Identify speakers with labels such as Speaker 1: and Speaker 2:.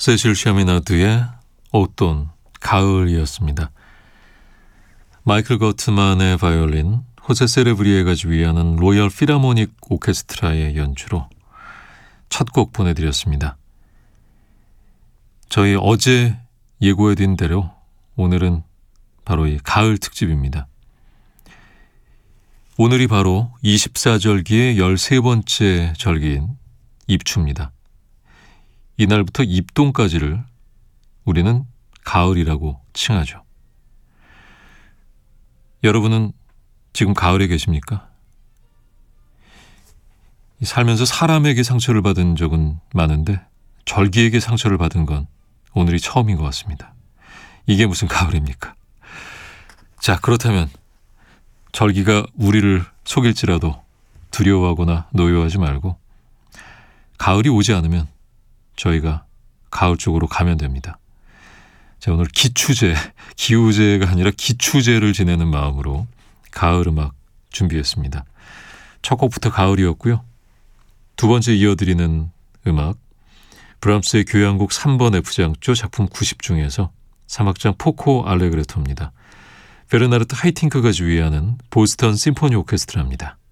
Speaker 1: 세실 샤미나드의 어떤 가을이었습니다. 마이클 거트만의 바이올린, 호세 세레브리에가 지휘하는 로열 필하모닉 오케스트라의 연주로 첫 곡 보내드렸습니다. 저희 어제 예고해드린 대로 오늘은 바로 이 가을 특집입니다. 오늘이 바로 24절기의 13번째 절기인 입추입니다. 이날부터 입동까지를 우리는 가을이라고 칭하죠. 여러분은 지금 가을에 계십니까? 살면서 사람에게 상처를 받은 적은 많은데 절기에게 상처를 받은 건 오늘이 처음인 것 같습니다. 이게 무슨 가을입니까? 자, 그렇다면 절기가 우리를 속일지라도 두려워하거나 노여워하지 말고 가을이 오지 않으면 저희가 가을 쪽으로 가면 됩니다. 자, 오늘 기우제가 아니라 기추제를 지내는 마음으로 가을 음악 준비했습니다. 첫 곡부터 가을이었고요. 두 번째 이어드리는 음악, 브람스의 교향곡 3번 F장조 작품 90 중에서 3악장 포코 알레그레토입니다. 베르나르트 하이팅크가 지휘하는 보스턴 심포니 오케스트라입니다.